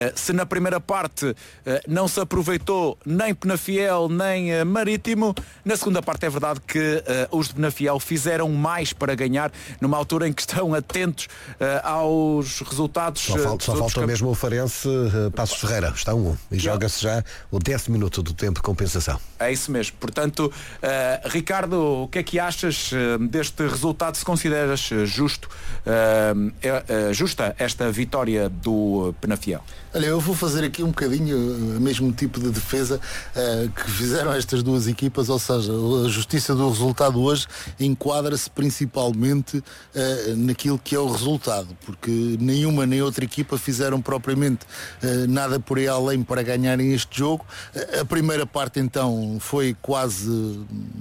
Se na primeira parte não se aproveitou nem Penafiel nem Marítimo, na segunda parte é verdade que os de Penafiel fizeram mais para ganhar, numa altura em que estão atentos aos resultados. Só falta mesmo o Farense Passos Ferreira, está 1-1 e joga-se já o 10º minuto do tempo de compensação. É isso mesmo, portanto, Ricardo, o que é que achas deste resultado? Se consideras justa esta vitória do Penafiel? Olha, eu vou fazer aqui um bocadinho o mesmo tipo de defesa que fizeram estas duas equipas, ou seja, a justiça do resultado hoje enquadra-se principalmente naquilo que é o resultado, porque nenhuma nem outra equipa fizeram propriamente nada por aí além para ganharem este jogo. A primeira parte então foi quase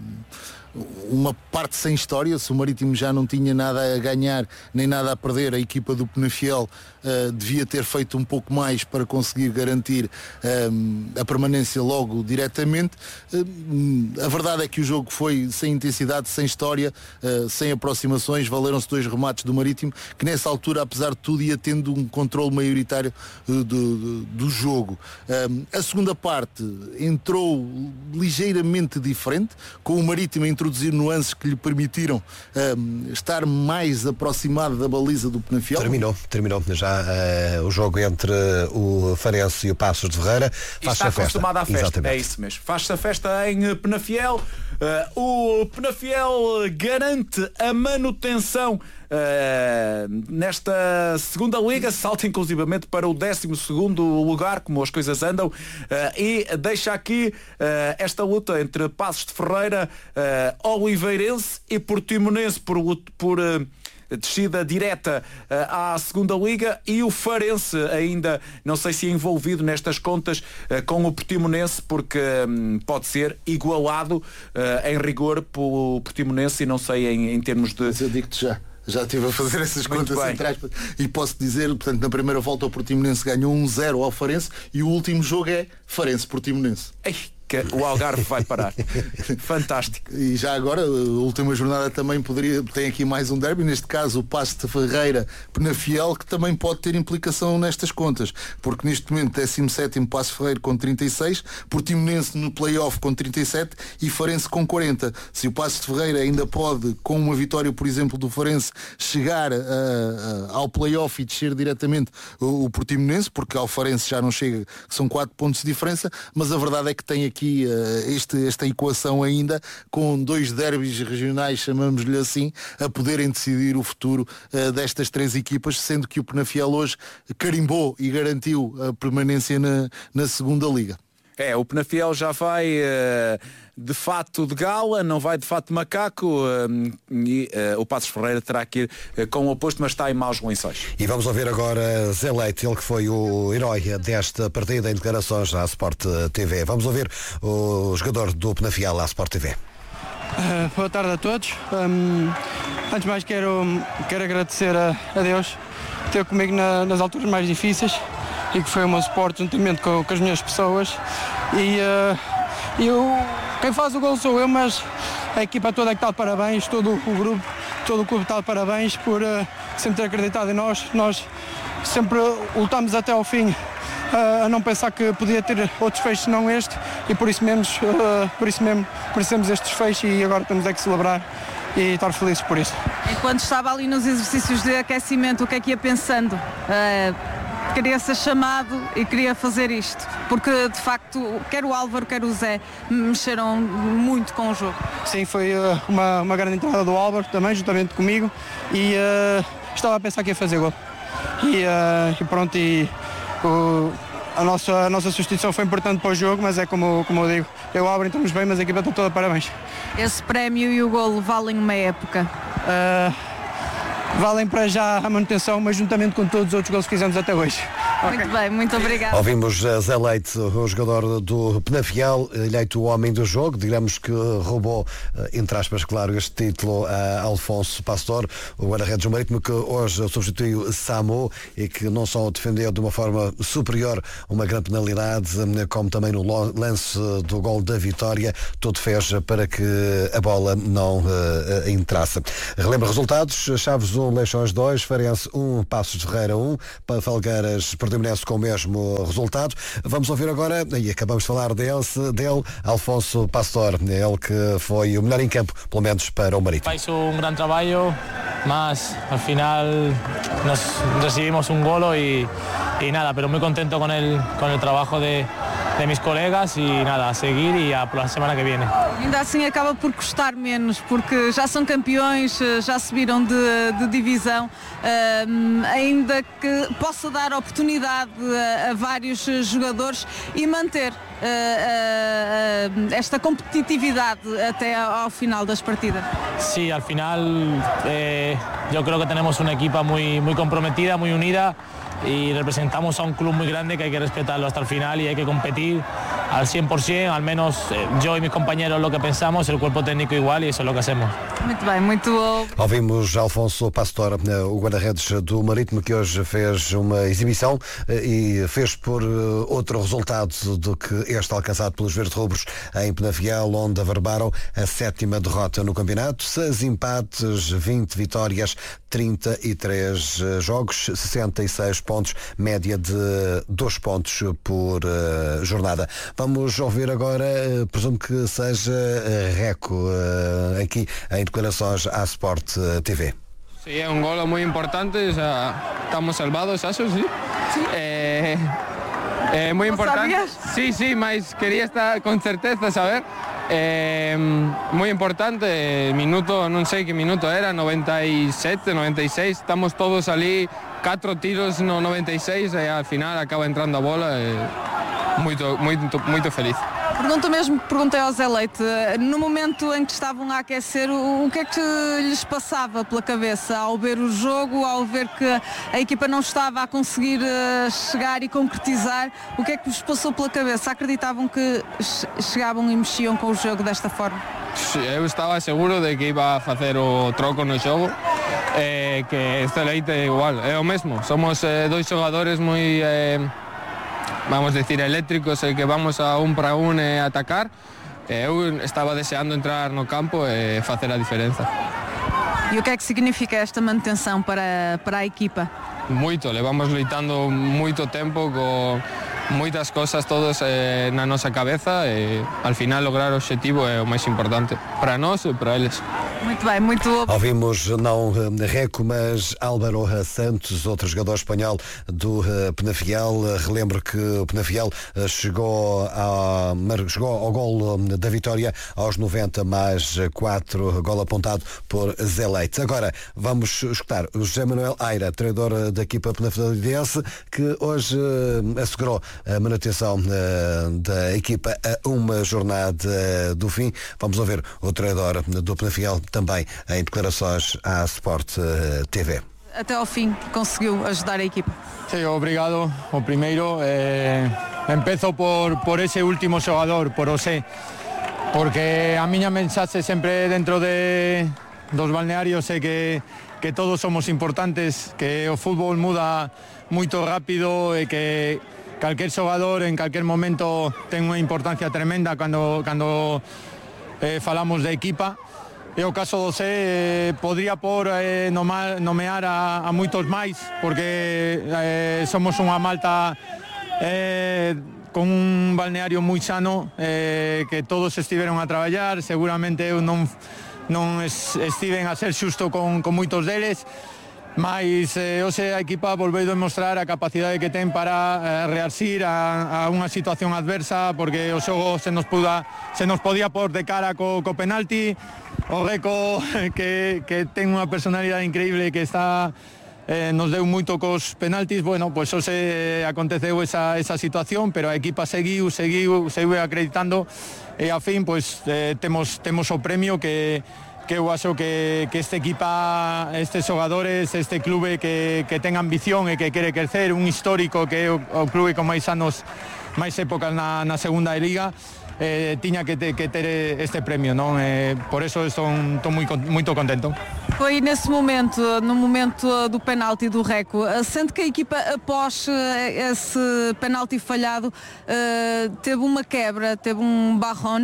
uma parte sem história. Se o Marítimo já não tinha nada a ganhar nem nada a perder, a equipa do Penafiel devia ter feito um pouco mais para conseguir garantir a permanência logo diretamente. A verdade é que o jogo foi sem intensidade, sem história, sem aproximações. Valeram-se 2 remates do Marítimo, que nessa altura, apesar de tudo, ia tendo um controle maioritário do jogo. A segunda parte entrou ligeiramente diferente, com o Marítimo a introduzir nuances que lhe permitiram estar mais aproximado da baliza do Penafiel. Terminou já o jogo entre o Farense e o Passos de Ferreira. Está acostumado à festa. Exatamente. É isso mesmo. Faz-se a festa em Penafiel. O Penafiel garante a manutenção nesta segunda liga, salta inclusivamente para o 12º lugar, como as coisas andam, e deixa aqui esta luta entre Passos de Ferreira, Oliveirense e Portimonense por descida direta à segunda liga, e o Farense ainda não sei se é envolvido nestas contas com o Portimonense, porque pode ser igualado em rigor pelo Portimonense, e não sei em termos de... Mas eu digo-te já estive a fazer essas contas centrais e posso dizer, portanto, na primeira volta o Portimonense ganhou 1-0 ao Farense e o último jogo é Farense-Portimonense. O Algarve vai parar. Fantástico. E já agora, a última jornada também tem aqui mais um derby, neste caso o Passos de Ferreira Penafiel, que também pode ter implicação nestas contas, porque neste momento 17º Passos Ferreira com 36, Portimonense no play-off com 37 e Farense com 40. Se o Passos de Ferreira ainda pode, com uma vitória, por exemplo, do Farense, chegar ao play-off e descer diretamente o Portimonense, porque ao Farense já não chega, são 4 pontos de diferença, mas a verdade é que tem aqui esta equação ainda, com 2 derbys regionais, chamamos-lhe assim, a poderem decidir o futuro destas 3 equipas, sendo que o Penafiel hoje carimbou e garantiu a permanência na segunda liga. O Penafiel já vai de fato de gala, não vai de fato de macaco, e o Passos Ferreira terá que ir com o oposto, mas está em maus lençóis. E vamos ouvir agora Zé Leite, ele que foi o herói desta partida, em declarações à Sport TV. Vamos ouvir o jogador do Penafiel à Sport TV. Boa tarde a todos. Antes de mais quero agradecer a Deus por ter comigo nas alturas mais difíceis, e que foi o meu suporte juntamente com as minhas pessoas, quem faz o gol sou eu, mas a equipa toda é que está de parabéns, todo o grupo, todo o clube está de parabéns por sempre ter acreditado em nós. Nós sempre lutamos até ao fim, a não pensar que podia ter outros fechos senão este, e por isso mesmo merecemos estes fechos, e agora temos que celebrar e estar felizes por isso. Enquanto estava ali nos exercícios de aquecimento, o que é que ia pensando? Queria ser chamado e queria fazer isto, porque de facto quer o Álvaro, quer o Zé mexeram muito com o jogo. Sim, foi uma grande entrada do Álvaro também, juntamente comigo, e estava a pensar que ia fazer gol. E pronto, a nossa substituição foi importante para o jogo, mas é como eu digo, eu Álvaro estamos bem, mas a equipa está toda de parabéns. Esse prémio e o golo valem uma época? Valem para já a manutenção, mas juntamente com todos os outros gols que fizemos até hoje. Muito bem, muito obrigado. Ouvimos Zé Leite, o jogador do Penafiel, eleito o homem do jogo, digamos que roubou, entre aspas, claro, este título a Alfonso Pastor, o guarda-redes do Marítimo, que hoje substituiu Samu e que não só defendeu de uma forma superior uma grande penalidade, como também no lance do gol da vitória, tudo fez para que a bola não entrasse. Relembra resultados: Chaves 1, Leixões 2, Farense 1, Passos de Ferreira 1, Falgueiras perdeu Portimonense com o mesmo resultado. Vamos ouvir agora, e acabamos de falar dele, Alfonso Pastor, ele que foi o melhor em campo, pelo menos para o Marítimo. Hizo un gran trabajo, mas al final nos recibimos un golo y nada, pero muy contento con el trabajo de mis colegas e nada, a seguir e a semana que viene. Ainda assim acaba por custar menos, porque já são campeões, já subiram de divisão, ainda que possa dar oportunidade a vários jogadores e manter esta competitividade até ao final das partidas. Sí, al final yo creo que tenemos una equipa muy comprometida, muy unida y representamos a un club muy grande que hay que respetarlo hasta el final y hay que competir al 100%, al menos yo y mis compañeros lo que pensamos, el cuerpo técnico igual y eso es lo que hacemos. Muito bem, muito... Ouvimos Alfonso Pastor, o guarda-redes do Marítimo, que hoje fez uma exibição e fez por outro resultado do que este alcançado pelos verde-rubros em Penafiel, onde averbaram a 7ª derrota no campeonato, 6 empates, 20 vitórias, 33 jogos, 66 pontos, média de 2 pontos por jornada. Vamos ouvir agora, presumo que seja Reco, aqui em declarações à Sport TV. Sí, es un gol muy importante, o sea, estamos salvados, eso sí. Muy importante. ¿Sabías? Sí, mas quería estar con certeza, saber. Muy importante, minuto, no sé qué minuto era, 97, 96, estamos todos ali, 4 tiros no 96, al final acaba entrando a bola, muito feliz. Pergunta mesmo que perguntei ao Zé Leite, no momento em que estavam a aquecer, o que é que lhes passava pela cabeça ao ver o jogo, ao ver que a equipa não estava a conseguir chegar e concretizar, o que é que vos passou pela cabeça? Acreditavam que chegavam e mexiam com o jogo desta forma? Eu estava seguro de que iba a fazer o troco no jogo, que este Leite é igual, é o mesmo, somos 2 jogadores muy... vamos a decir, eléctricos, que vamos a un para un atacar. Eu estaba deseando entrar no campo e facer a diferença. E o que é que significa esta manutenção para a equipa? Muito, levamos lutando muito tempo com muitas coisas todas na nossa cabeça e al final lograr o objetivo é o mais importante para nós e para eles. Muito bem, muito... Ouvimos não Reco, mas Álvaro Santos, outro jogador espanhol do Penafiel. Relembro que o Penafiel chegou ao gol da vitória aos 90 mais 4, gol apontado por Zé Leite. Agora vamos escutar o José Manuel Aira, treinador da equipa penafielidense, que hoje assegurou a manutenção da equipa a uma jornada do fim. Vamos ouvir o treinador do Penafiel também em declarações à Sport TV. Até ao fim conseguiu ajudar a equipa. Sí, obrigado. O primeiro, empezo por ese último xogador, por José, porque a miña mensaxe sempre dentro dos balnearios é que todos somos importantes, que o fútbol muda moito rápido e que calquer xogador en calquer momento ten unha importancia tremenda cando falamos de equipa. E o caso do José podría nomear a moitos máis, porque somos unha Malta con un balneario moi sano, que todos estiveron a traballar, seguramente eu non estiven a ser xusto con moitos deles, mas hoxe a equipa volveu demostrar a capacidade que ten para rearxir a unha situación adversa, porque o xogo se nos podía por de cara co penalti. O Reco, que ten unha personalidade increíble, que nos deu moito cos penaltis. Bueno, pois hoxe aconteceu esa situación, pero a equipa seguiu acreditando e a fin pois temos o premio que eu acho que esta equipa, estes xogadores, este clube que ten ambición e que quere crecer, un histórico que é o clube con máis anos, máis épocas na segunda liga, tiña que ter este premio, non? Por eso estou muito contento. Foi no momento do penalti do Reco, sendo que a equipa após esse penalti falhado teve uma quebra, teve um barrón,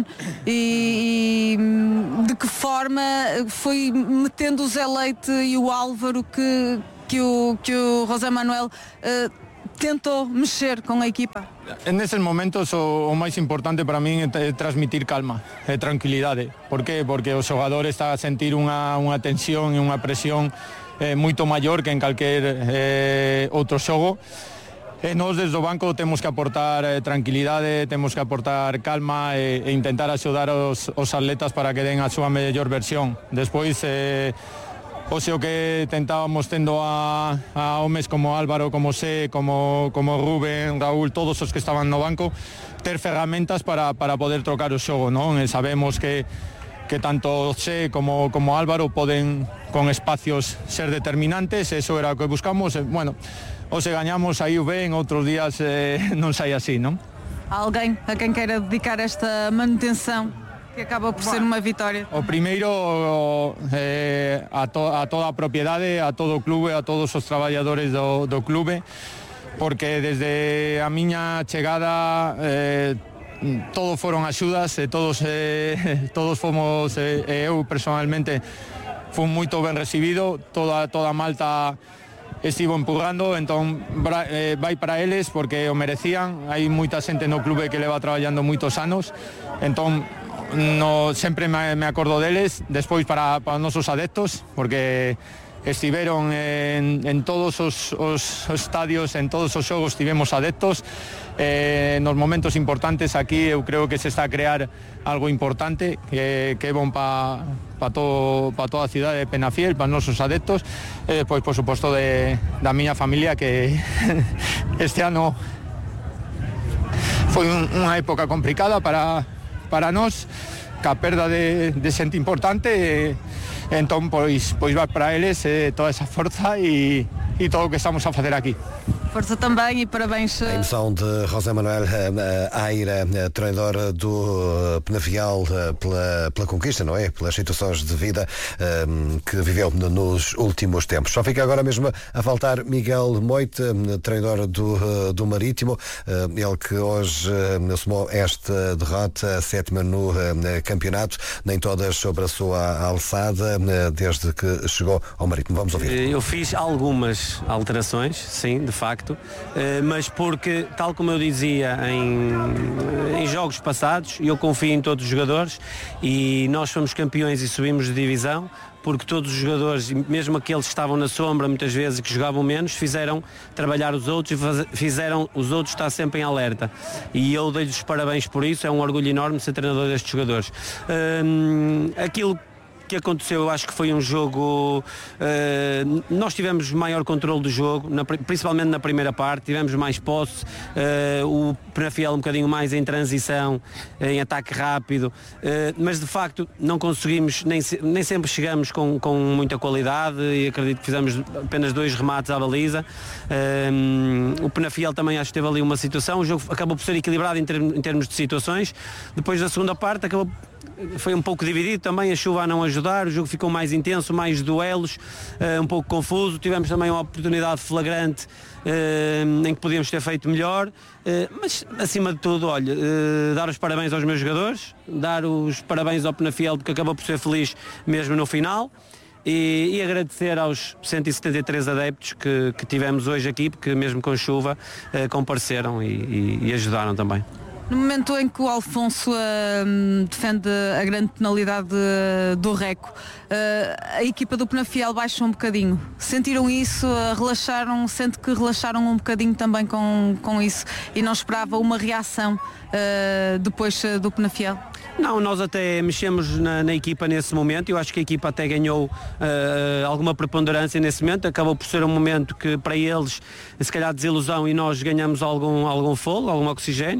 e de que forma foi metendo o Zé Leite e o Álvaro que o José Manuel tentou mexer com a equipa? Nesses momentos o máis importante para min é transmitir calma e tranquilidade. Por qué? Porque o xogador está a sentir unha tensión e unha presión moito maior que en calquer outro xogo. E nós desde o banco temos que aportar tranquilidade, temos que aportar calma e intentar axudar os atletas para que den a súa mellor versión. Despois, o que tentábamos tendo a homes como Álvaro, como Sé, como Rubén, Raúl, todos os que estaban no banco, ter ferramentas para poder trocar o xogo, non? E sabemos que tanto Sé como Álvaro poden con espacios ser determinantes, eso era o que buscamos. Bueno, ou se gañamos aí ben, outros días non sai así, non? Alguém a quem queira dedicar esta manutenção que acaba por ser uma vitória? O primeiro a toda a propiedade, a todo o clube, a todos os traballadores do clube, porque desde a miña chegada todo foron axudas e todos fomos, eu personalmente fui moito ben recibido, toda a Malta estivo empurrando, entón vai para eles porque o merecían. Hai moita xente no clube que leva traballando moitos anos, entón sempre me acordo deles. Despois para os nosos adeptos, porque estiveron en todos os estadios, en todos os xogos tivemos adeptos. Nos momentos importantes aquí eu creo que se está a crear algo importante que é bon para toda a cidade de Penafiel, para os nosos adeptos, e depois por suposto da miña familia, que este ano foi unha época complicada para nós, ca perda de xente importante, entón pois vai para eles toda esa forza e todo o que estamos a fazer aqui. Força também e parabéns. A emoção de José Manuel Aira, treinador do Penafiel, pela conquista, não é? Pelas situações de vida que viveu nos últimos tempos. Só fica agora mesmo a faltar Miguel Moite, treinador do Marítimo, ele que hoje assumou esta derrota, a 7ª no campeonato, nem todas sobre a sua alçada, desde que chegou ao Marítimo. Vamos ouvir. Eu fiz algumas alterações, sim, de facto, mas porque, tal como eu dizia em jogos passados, eu confio em todos os jogadores e nós fomos campeões e subimos de divisão porque todos os jogadores, mesmo aqueles que estavam na sombra muitas vezes, que jogavam menos, fizeram trabalhar os outros e fizeram os outros estar sempre em alerta, e eu dei-lhes parabéns por isso. É um orgulho enorme ser treinador destes jogadores. Aquilo que aconteceu, eu acho que foi um jogo, nós tivemos maior controle do jogo, principalmente na primeira parte, tivemos mais posse, o Penafiel um bocadinho mais em transição, em ataque rápido, mas de facto não conseguimos, nem sempre chegamos com muita qualidade, e acredito que fizemos apenas 2 remates à baliza. O Penafiel também acho que teve ali uma situação, o jogo acabou por ser equilibrado em termos de situações. Depois da segunda parte foi um pouco dividido também, a chuva a não ajudar, o jogo ficou mais intenso, mais duelos, um pouco confuso. Tivemos também uma oportunidade flagrante em que podíamos ter feito melhor, mas acima de tudo, olha, dar os parabéns aos meus jogadores, dar os parabéns ao Penafiel, porque acabou por ser feliz mesmo no final, e agradecer aos 173 adeptos que tivemos hoje aqui, porque mesmo com chuva compareceram e ajudaram também. No momento em que o Alfonso defende a grande penalidade do Reco, a equipa do Penafiel baixou um bocadinho. Sentiram isso? Relaxaram? Sente que relaxaram um bocadinho também com isso e não esperava uma reação depois do Penafiel? Não, nós até mexemos na equipa nesse momento. Eu acho que a equipa até ganhou alguma preponderância nesse momento. Acabou por ser um momento que para eles, se calhar, desilusão, e nós ganhamos algum fôlego, algum oxigênio.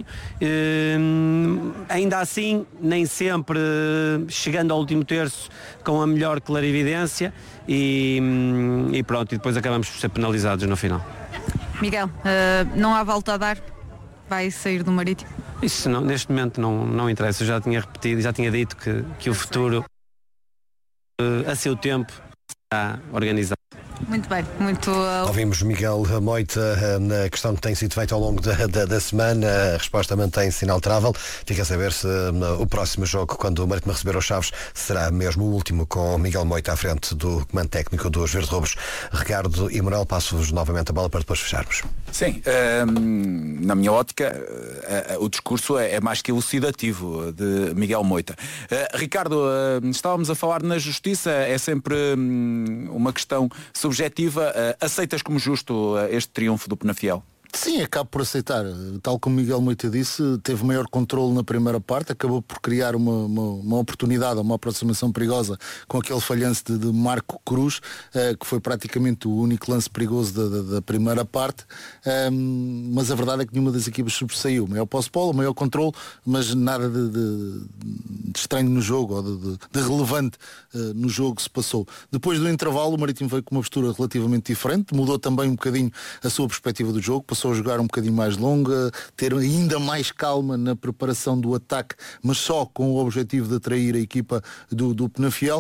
Ainda assim, nem sempre chegando ao último terço com a melhor clarividência, e pronto, e depois acabamos por ser penalizados no final. Miguel, não há volta a dar? Vai sair do Marítimo? Isso não, neste momento não interessa. Eu já tinha repetido, já tinha dito que o futuro, a seu tempo, está organizado. Muito bem, muito... Ouvimos Miguel Moita na questão que tem sido feita ao longo da semana. A resposta mantém-se inalterável. Fica a saber se o próximo jogo, quando o Marítimo receber os Chaves, será mesmo o último, com Miguel Moita à frente do comando técnico dos Verde-Rubros. Ricardo e Manuel, passo-vos novamente a bola para depois fecharmos. Sim, na minha ótica, o discurso é mais que elucidativo de Miguel Moita. Ricardo, estávamos a falar na justiça, é sempre uma questão subjetiva. Aceitas como justo este triunfo do Penafiel? Sim, acabo por aceitar. Tal como Miguel Moita disse, teve maior controle na primeira parte, acabou por criar uma oportunidade, uma aproximação perigosa com aquele falhanço de Marco Cruz, que foi praticamente o único lance perigoso da primeira parte, mas a verdade é que nenhuma das equipas sobressaiu. Maior posse de bola, maior controle, mas nada de estranho no jogo, ou de relevante no jogo se passou. Depois do intervalo, o Marítimo veio com uma postura relativamente diferente, mudou também um bocadinho a sua perspectiva do jogo, passou a jogar um bocadinho mais longa, ter ainda mais calma na preparação do ataque, mas só com o objetivo de atrair a equipa do Penafiel.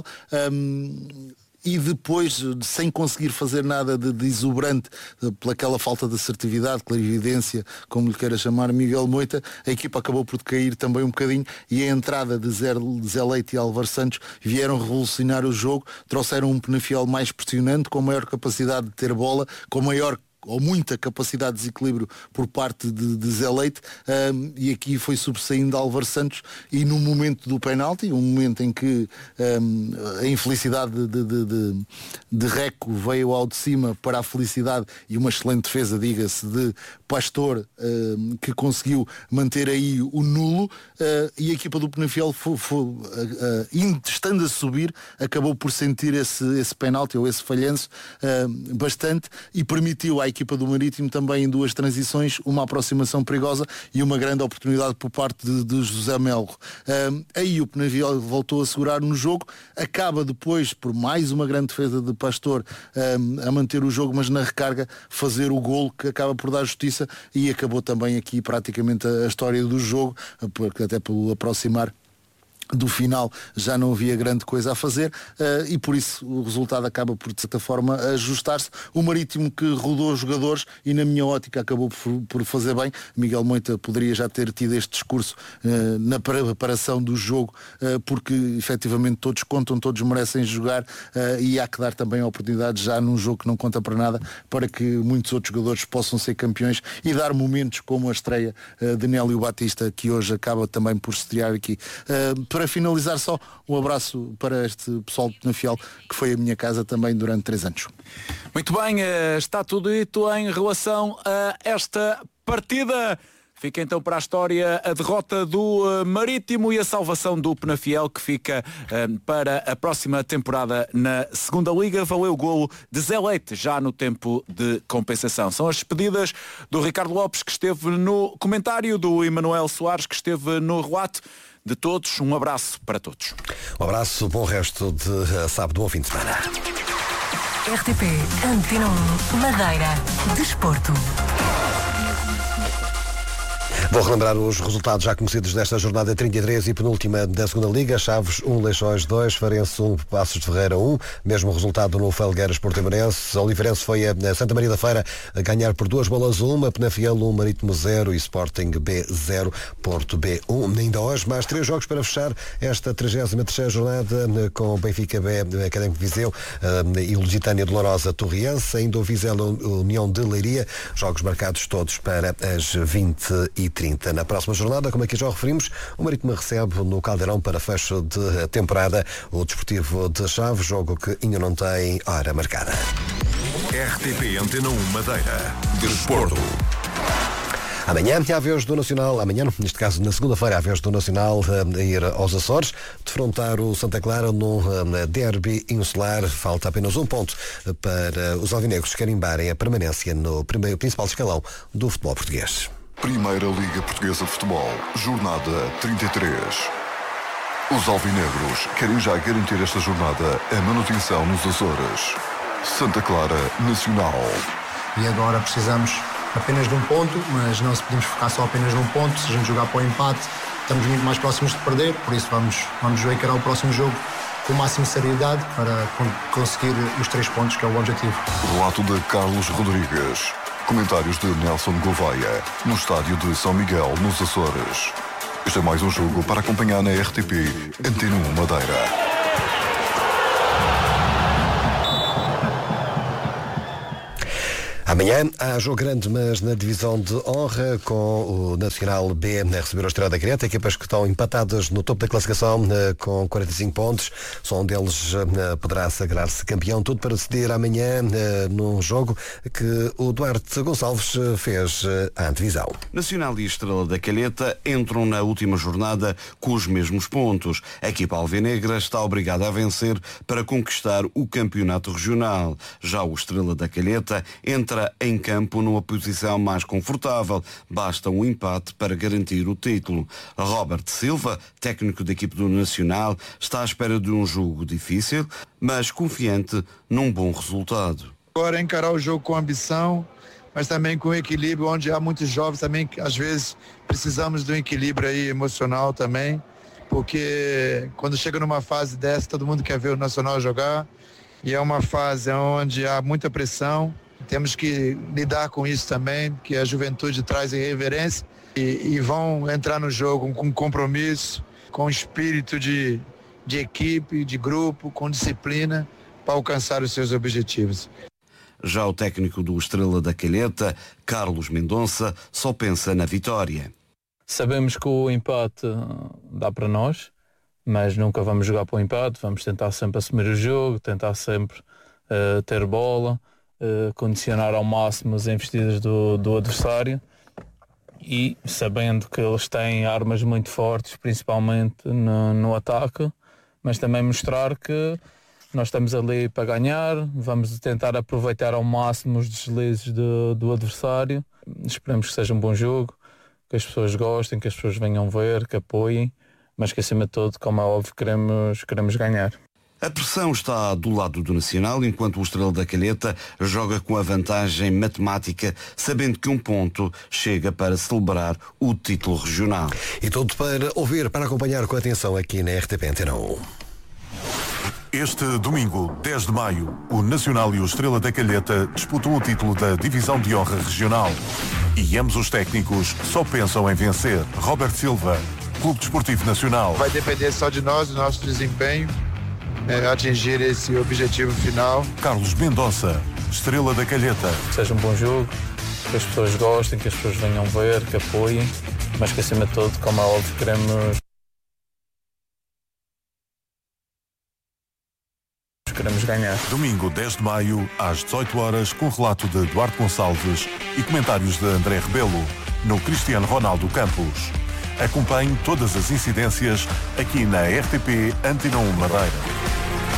E depois, sem conseguir fazer nada de exuberante, pelaquela falta de assertividade, clarividência, como lhe queira chamar Miguel Moita, a equipa acabou por decair também um bocadinho, e a entrada de Zé Leite e Álvaro Santos vieram revolucionar o jogo, trouxeram um Penafiel mais pressionante, com maior capacidade de ter bola, com maior ou muita capacidade de desequilíbrio por parte de Zé Leite, e aqui foi sobressaindo Álvaro Santos, e no momento do penalti, um momento em que a infelicidade de Reco veio ao de cima para a felicidade, e uma excelente defesa, diga-se, de Pastor, que conseguiu manter aí o nulo, e a equipa do Penafiel, estando a subir, acabou por sentir esse penalti ou esse falhanço bastante, e permitiu à equipa do Marítimo também, em duas transições, uma aproximação perigosa e uma grande oportunidade por parte de José Melo. Aí o Penafiel voltou a segurar no jogo, acaba depois, por mais uma grande defesa de Pastor, a manter o jogo, mas na recarga fazer o golo que acaba por dar justiça, e acabou também aqui praticamente a história do jogo, porque até pelo aproximar do final já não havia grande coisa a fazer, e por isso o resultado acaba por, de certa forma, ajustar-se. O Marítimo, que rodou os jogadores e, na minha ótica, acabou por fazer bem. Miguel Moita poderia já ter tido este discurso na preparação do jogo, porque efetivamente todos contam, todos merecem jogar, e há que dar também a oportunidade, já num jogo que não conta para nada, para que muitos outros jogadores possam ser campeões e dar momentos como a estreia de Nélio Batista, que hoje acaba também por se estrear aqui. Para finalizar, só um abraço para este pessoal de Penafiel, que foi a minha casa também durante 3 anos. Muito bem, está tudo dito em relação a esta partida. Fica então para a história a derrota do Marítimo e a salvação do Penafiel, que fica para a próxima temporada na segunda Liga. Valeu o golo de Zé Leite já no tempo de compensação. São as despedidas do Ricardo Lopes, que esteve no comentário, do Emanuel Soares, que esteve no relato. De todos, um abraço para todos. Um abraço, bom resto de sábado, bom fim de semana. RTP Antena 1, Madeira, Desporto. Vou relembrar os resultados já conhecidos desta jornada 33 e penúltima da segunda Liga. Chaves 1, Leixões 2, Farense 1, Passos de Ferreira 1. Mesmo resultado no Felgueiras Portimonense. Oliveirense foi a Santa Maria da Feira a ganhar por 2-1. Penafiel 1, Marítimo 0 e Sporting B 0, Porto B 1. Ainda hoje mais 3 jogos para fechar esta 33ª jornada, com Benfica B, Académico de Viseu e Lusitânia de Lourosa Torriense. Ainda o Vizela União de Leiria. Jogos marcados todos para as 20h30. Na próxima jornada, como aqui já referimos, o Marítimo recebe no Caldeirão, para fecho de temporada, o Desportivo de Chaves, jogo que ainda não tem hora marcada. RTP Antena 1 Madeira. Desporto. Amanhã há a vez do Nacional, neste caso na segunda-feira, há a vez do Nacional a ir aos Açores, defrontar o Santa Clara num derby insular. Falta apenas um ponto para os alvinegros carimbarem a permanência no primeiro principal escalão do futebol português. Primeira Liga Portuguesa de Futebol, jornada 33. Os alvinegros querem já garantir esta jornada a manutenção nos Açores. Santa Clara Nacional. E agora precisamos apenas de um ponto, mas não se podemos focar só apenas num ponto. Se a gente jogar para o empate, estamos muito mais próximos de perder, por isso vamos encarar o próximo jogo com o máximo de seriedade para conseguir os 3 pontos, que é o objetivo. Relato de Carlos Rodrigues. Comentários de Nelson Gouveia, no estádio de São Miguel, nos Açores. Este é mais um jogo para acompanhar na RTP Antena 1 Madeira. Amanhã há jogo grande, mas na divisão de honra, com o Nacional B a receber o Estrela da Calheta, equipas que estão empatadas no topo da classificação com 45 pontos. Só um deles poderá sagrar-se campeão. Tudo para decidir amanhã num jogo que o Duarte Gonçalves fez à antevisão. Nacional e Estrela da Calheta entram na última jornada com os mesmos pontos. A equipa alvinegra está obrigada a vencer para conquistar o campeonato regional. Já o Estrela da Calheta entra em campo numa posição mais confortável. Basta um empate para garantir o título. Robert Silva, técnico da equipe do Nacional, está à espera de um jogo difícil, mas confiante num bom resultado. Agora encarar o jogo com ambição, mas também com equilíbrio, onde há muitos jovens também, que às vezes precisamos de um equilíbrio aí emocional também, porque quando chega numa fase dessa, todo mundo quer ver o Nacional jogar, e é uma fase onde há muita pressão. Temos que lidar com isso também, que a juventude traz irreverência e vão entrar no jogo com compromisso, com espírito de equipe, de grupo, com disciplina para alcançar os seus objetivos. Já o técnico do Estrela da Calheta, Carlos Mendonça, só pensa na vitória. Sabemos que o empate dá para nós, mas nunca vamos jogar para o empate, vamos tentar sempre assumir o jogo, tentar sempre ter bola, condicionar ao máximo as investidas do adversário e sabendo que eles têm armas muito fortes, principalmente no ataque, mas também mostrar que nós estamos ali para ganhar, vamos tentar aproveitar ao máximo os deslizes do adversário. Esperamos que seja um bom jogo, que as pessoas gostem, que as pessoas venham ver, que apoiem, mas que acima de tudo, como é óbvio, queremos ganhar. A pressão está do lado do Nacional, enquanto o Estrela da Calheta joga com a vantagem matemática, sabendo que um ponto chega para celebrar o título regional. E tudo para ouvir, para acompanhar com atenção aqui na RTP Antena 1. Este domingo, 10 de maio, o Nacional e o Estrela da Calheta disputam o título da Divisão de Honra Regional. E ambos os técnicos só pensam em vencer. Robert Silva, Clube Desportivo Nacional. Vai depender só de nós, do nosso desempenho, atingir esse objetivo final. Carlos Mendonça, Estrela da Calheta. Que seja um bom jogo, que as pessoas gostem, que as pessoas venham ver, que apoiem, mas que acima de tudo, como é óbvio, queremos ganhar. Domingo, 10 de maio, às 18 horas, com relato de Duarte Gonçalves e comentários de André Rebelo, no Cristiano Ronaldo Campos. Acompanhe todas as incidências aqui na RTP Antena 1 Madeira.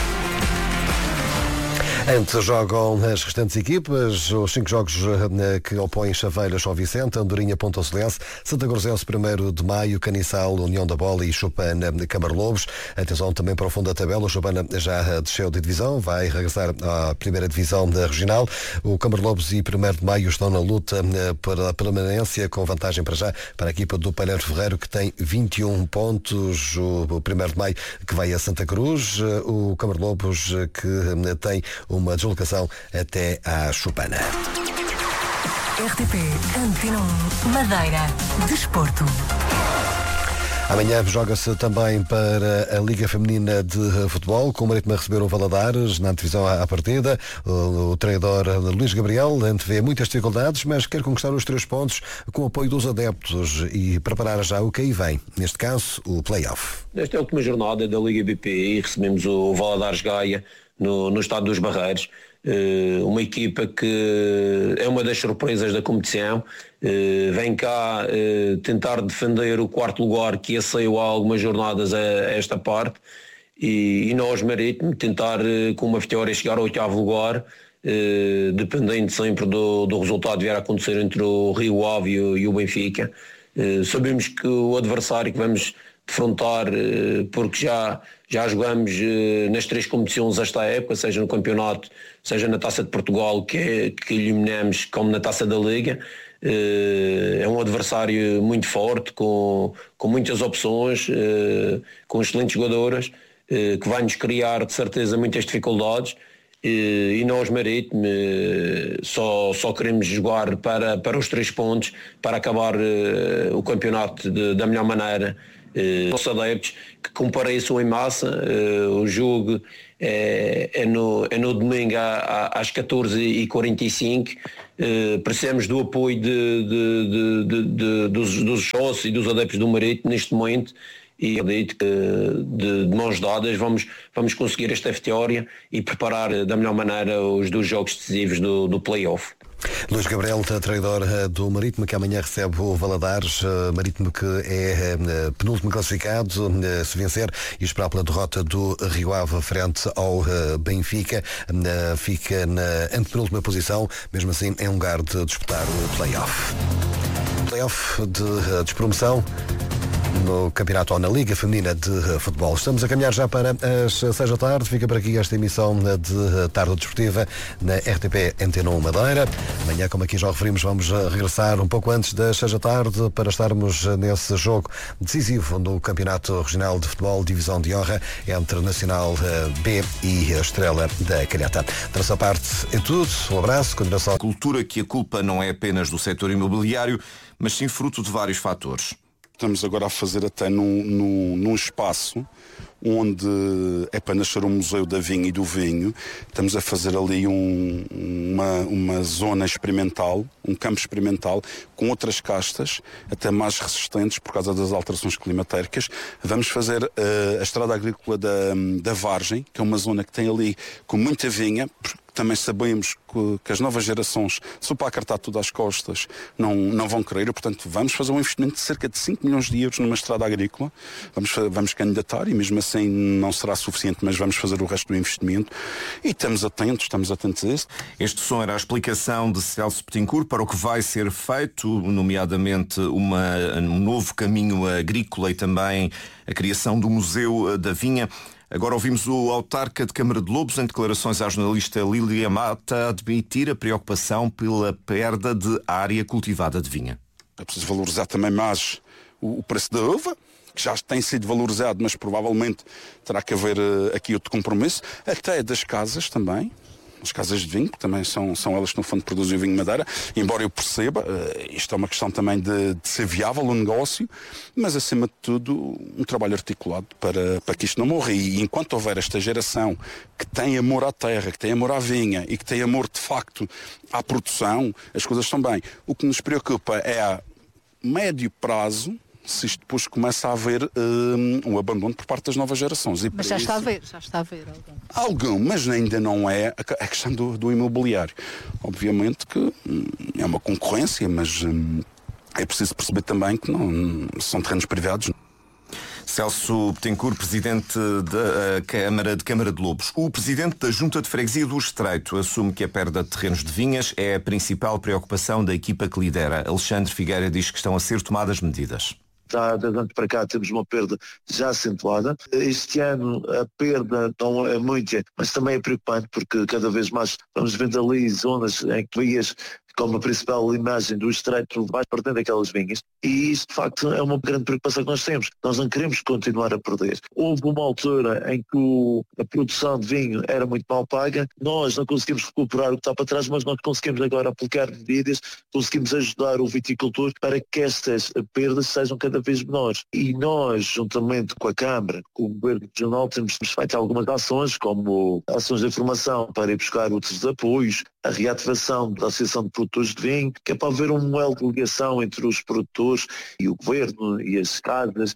Antes jogam as restantes equipas, os 5 jogos que opõem Chaveiras ao Vicente, Andorinha, Ponta Solense, Santa Cruzense 1º de Maio, Caniçal, União da Bola e Chopana, Câmara Lobos. Atenção também para o fundo da tabela, o Chopana já desceu de divisão, vai regressar à primeira divisão da regional. O Câmara Lobos e 1º de Maio estão na luta pela permanência, com vantagem para já para a equipa do Palheiro Ferreiro, que tem 21 pontos. O 1º de Maio que vai a Santa Cruz, o Câmara Lobos que tem uma deslocação até à Chopana. RTP Antena 1 Madeira. Desporto. Amanhã joga-se também para a Liga Feminina de Futebol, com o Marítimo a receber o Valadares na divisão à partida. O treinador Luís Gabriel antevê muitas dificuldades, mas quer conquistar os 3 pontos com o apoio dos adeptos e preparar já o que aí vem, neste caso o play-off. Nesta é a última jornada da Liga BPI, recebemos o Valadares Gaia no estado dos Barreiros, uma equipa que é uma das surpresas da competição, vem cá tentar defender o 4º lugar, que saiu há algumas jornadas a esta parte, e nós, Marítimo, tentar com uma vitória chegar ao 8º lugar, dependendo sempre do resultado que vier a acontecer entre o Rio Ave e o Benfica. Sabemos que o adversário que vamos defrontar, porque já jogamos nas 3 competições esta época, seja no campeonato, seja na Taça de Portugal, que eliminamos, como na Taça da Liga. É um adversário muito forte, com muitas opções, com excelentes jogadoras, que vai nos criar de certeza muitas dificuldades. E nós, Marítimo, só queremos jogar para os 3 pontos, para acabar o campeonato da melhor maneira. Nossos adeptos que compareçam em massa. O jogo é no domingo às 14h45. Precisamos do apoio dos sócios e dos adeptos do Marítimo neste momento. E acredito que de mãos dadas vamos conseguir esta vitória e preparar da melhor maneira os 2 jogos decisivos do play-off. Luís Gabriel, treinador do Marítimo, que amanhã recebe o Valadares. Marítimo que é penúltimo classificado, se vencer e esperar pela derrota do Rio Ave frente ao Benfica, fica na antepenúltima posição, mesmo assim em lugar de disputar o play-off. Play-off de despromoção no campeonato ou na Liga Feminina de Futebol. Estamos a caminhar já para as 6 da tarde. Fica por aqui esta emissão de Tarde Desportiva na RTP Antena 1 Madeira. Amanhã, como aqui já referimos, vamos regressar um pouco antes das 6 da tarde para estarmos nesse jogo decisivo no Campeonato Regional de Futebol, Divisão de Honra, entre Nacional B e a Estrela da Calheta. Da nossa parte é tudo. Um abraço. Continuação. Cultura que a culpa não é apenas do setor imobiliário, mas sim fruto de vários fatores. Estamos agora a fazer até num espaço onde é para nascer um museu da vinha e do vinho. Estamos a fazer ali uma zona experimental, um campo experimental, com outras castas, até mais resistentes por causa das alterações climatéricas. Vamos fazer a estrada agrícola da Vargem, que é uma zona que tem ali com muita vinha. Também sabemos que as novas gerações, se o para acartar tudo às costas, não vão querer. Portanto, vamos fazer um investimento de cerca de 5 milhões de euros numa estrada agrícola. Vamos candidatar e mesmo assim não será suficiente, mas vamos fazer o resto do investimento. E estamos atentos a isso. Este som era a explicação de Celso Betancourt para o que vai ser feito, nomeadamente um novo caminho agrícola e também a criação do Museu da Vinha. Agora ouvimos o autarca de Câmara de Lobos, em declarações à jornalista Lília Mata, admitir a preocupação pela perda de área cultivada de vinha. É preciso valorizar também mais o preço da uva, que já tem sido valorizado, mas provavelmente terá que haver aqui outro compromisso, até das casas também. As casas de vinho, que também são elas que no fundo produzem o vinho de Madeira, embora eu perceba, isto é uma questão também de ser viável o negócio, mas acima de tudo um trabalho articulado para que isto não morra. E enquanto houver esta geração que tem amor à terra, que tem amor à vinha e que tem amor de facto à produção, as coisas estão bem. O que nos preocupa é a médio prazo, se isto depois começa a haver um abandono por parte das novas gerações. Mas já está a haver algum, mas ainda não é a questão do imobiliário. Obviamente que é uma concorrência, mas é preciso perceber também que não são terrenos privados. Celso Betancourt, presidente da Câmara de Lobos. O presidente da Junta de Freguesia do Estreito assume que a perda de terrenos de vinhas é a principal preocupação da equipa que lidera. Alexandre Figueira diz que estão a ser tomadas medidas. Há 10 anos para cá temos uma perda já acentuada. Este ano a perda não é muita, mas também é preocupante porque cada vez mais vamos vendo ali zonas em que vias como a principal imagem do Estreito vai perdendo aquelas vinhas. E isso, de facto, é uma grande preocupação que nós temos. Nós não queremos continuar a perder. Houve uma altura em que a produção de vinho era muito mal paga. Nós não conseguimos recuperar o que está para trás, mas nós conseguimos agora aplicar medidas, conseguimos ajudar o viticultor para que estas perdas sejam cada vez menores. E nós, juntamente com a Câmara, com o Governo Regional, temos feito algumas ações, como ações de informação para ir buscar outros apoios, a reativação da Associação de Produtores de Vinho, que é para haver um elo de ligação entre os produtores e o Governo e as casas.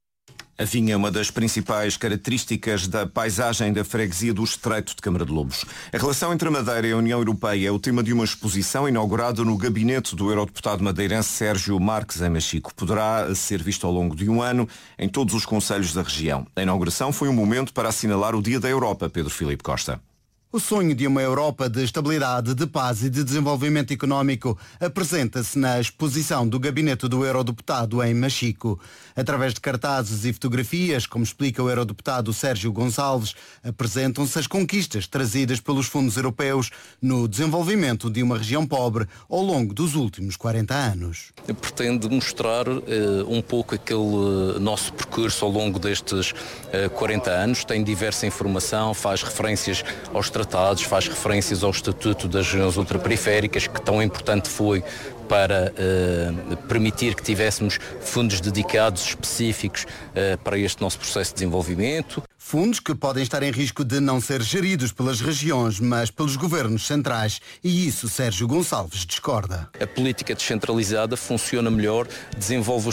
A vinha é uma das principais características da paisagem da freguesia do Estreito de Câmara de Lobos. A relação entre a Madeira e a União Europeia é o tema de uma exposição inaugurada no gabinete do eurodeputado madeirense Sérgio Marques em Machico. Poderá ser visto ao longo de um ano em todos os concelhos da região. A inauguração foi um momento para assinalar o Dia da Europa, Pedro Filipe Costa. O sonho de uma Europa de estabilidade, de paz e de desenvolvimento económico apresenta-se na exposição do gabinete do eurodeputado em Machico. Através de cartazes e fotografias, como explica o eurodeputado Sérgio Gonçalves, apresentam-se as conquistas trazidas pelos fundos europeus no desenvolvimento de uma região pobre ao longo dos últimos 40 anos. Pretende mostrar um pouco aquele nosso percurso ao longo destes 40 anos, tem diversa informação, faz referências aos tratados, faz referências ao Estatuto das Regiões Ultraperiféricas, que tão importante foi para permitir que tivéssemos fundos dedicados específicos para este nosso processo de desenvolvimento. Fundos que podem estar em risco de não ser geridos pelas regiões, mas pelos governos centrais. E isso Sérgio Gonçalves discorda. A política descentralizada funciona melhor, desenvolve